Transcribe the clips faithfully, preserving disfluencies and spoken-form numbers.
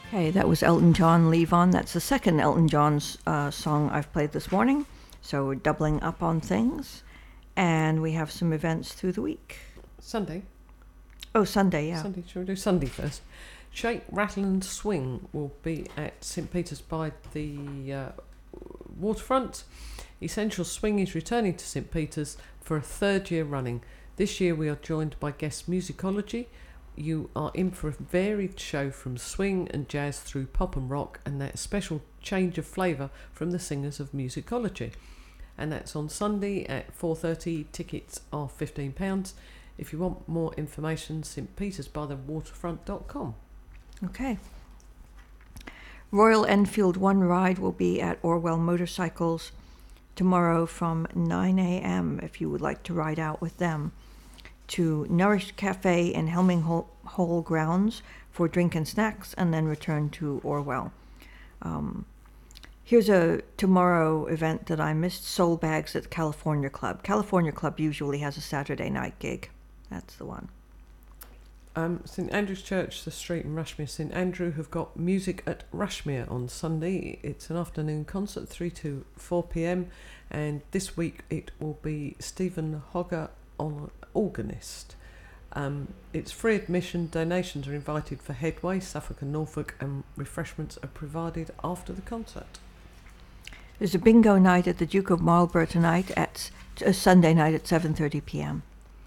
Okay, that was Elton John, Leave On. That's the second Elton John's uh, song I've played this morning. So we're doubling up on things. And we have some events through the week. Sunday. Oh, Sunday, yeah. Sunday, shall we do Sunday first? Shake, Rattle and Swing will be at St Peter's by the uh, waterfront. Essential Swing is returning to St Peter's for a third year running. This year we are joined by guest musicology. You are in for a varied show from swing and jazz through pop and rock, and that special change of flavour from the singers of musicology. And that's on Sunday at four thirty. Tickets are fifteen pounds. If you want more information, st peters by the waterfront dot com. Okay. Royal Enfield One Ride will be at Orwell Motorcycles tomorrow from nine a.m. if you would like to ride out with them to Nourish Cafe in Helming Hall grounds for drink and snacks, and then return to Orwell. Um, here's a tomorrow event that I missed, Soul Bags at California Club. California Club usually has a Saturday night gig. That's the one. Um, St Andrew's Church, the street in Rushmere, St Andrew, have got music at Rushmere on Sunday. It's an afternoon concert, three to four p.m. And this week it will be Stephen Hogger on organist. Um, it's free admission. Donations are invited for Headway, Suffolk and Norfolk, and refreshments are provided after the concert. There's a bingo night at the Duke of Marlborough tonight at uh, Sunday night at seven thirty p.m.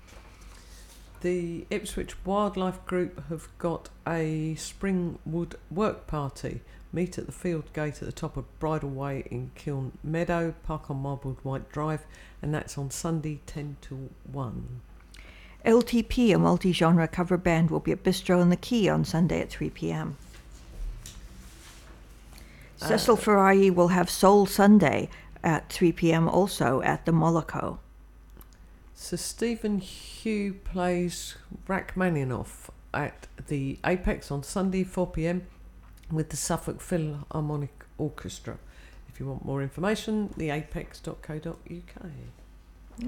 The Ipswich Wildlife Group have got a Springwood work party. Meet at the field gate at the top of Bridle Way in Kiln Meadow, park on Marbled White Drive, and that's on Sunday ten to one. L T P, a multi-genre cover band, will be at Bistro on the Quay on Sunday at three p.m. Uh, Cecil Farahi will have Soul Sunday at three p.m. also at the Moloco. Sir Stephen Hugh plays Rachmaninoff at the Apex on Sunday four p.m. with the Suffolk Philharmonic Orchestra. If you want more information, the apex dot co dot u k.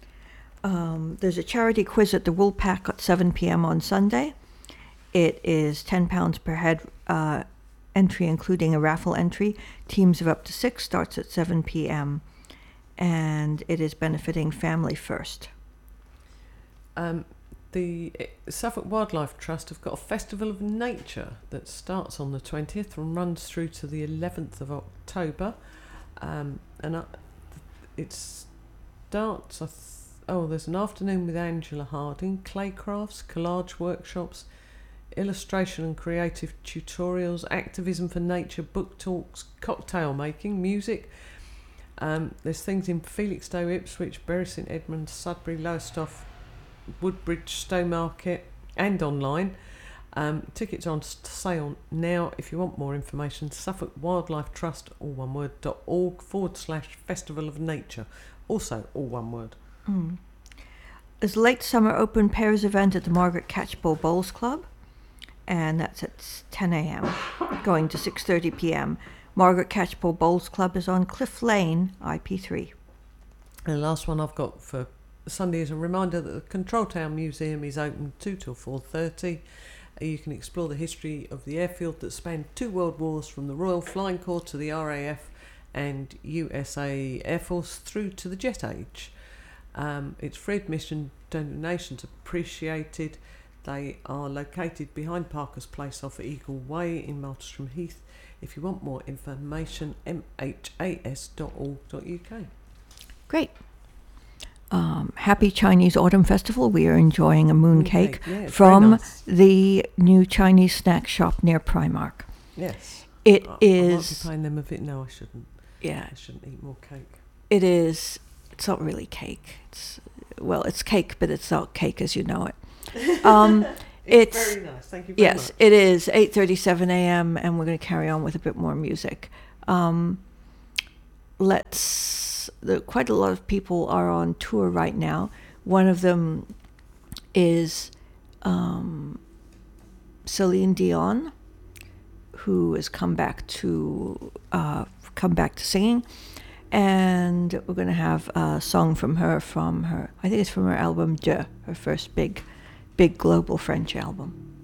Um, there's a charity quiz at the Woolpack at seven p.m. on Sunday. It is ten pounds per head uh, entry, including a raffle entry. Teams of up to six starts at seven p.m. and it is benefiting Family First. Um, the Suffolk Wildlife Trust have got a Festival of Nature that starts on the twentieth and runs through to the eleventh of October. Um, and uh, it starts... I th- Oh, there's an afternoon with Angela Harding, clay crafts, collage workshops, illustration and creative tutorials, activism for nature, book talks, cocktail making, music. Um, there's things in Felixstowe, Ipswich, Bury St Edmunds, Sudbury, Lowestoft, Woodbridge, Stowmarket, and online. Um, tickets are on sale now. If you want more information, Suffolk Wildlife Trust, all one word, dot org forward slash Festival of Nature. Also, all one word. Mm. There's a late summer open pairs event at the Margaret Catchpole Bowls Club, and that's at ten a.m. going to six thirty p.m. Margaret Catchpole Bowls Club is on Cliff Lane, I P three. And the last one I've got for Sunday is a reminder that the Control Town Museum is open two till four thirty. You can explore the history of the airfield that spanned two world wars, from the Royal Flying Corps to the R A F and U S A Air Force through to the jet age. Um, it's free admission, donations appreciated. They are located behind Parker's Place off Eagle Way in Maltstrom Heath. If you want more information, m h a s dot org dot u k. Great. Um, happy Chinese Autumn Festival. We are enjoying a moon, moon cake, cake. Yeah, from nice. The new Chinese snack shop near Primark. Yes. It I, is... I might be paying them a bit. No, I shouldn't. Yeah. I shouldn't eat more cake. It is... It's not really cake. It's well, it's cake, but it's not cake as you know it. Um, it's, it's very nice. Thank you very yes, much. Yes, it is eight thirty-seven a.m. and we're going to carry on with a bit more music. Um, let's. The, quite a lot of people are on tour right now. One of them is um, Celine Dion, who has come back to uh, come back to singing. And we're going to have a song from her, from her, I think it's from her album Deux, her first big, big global French album.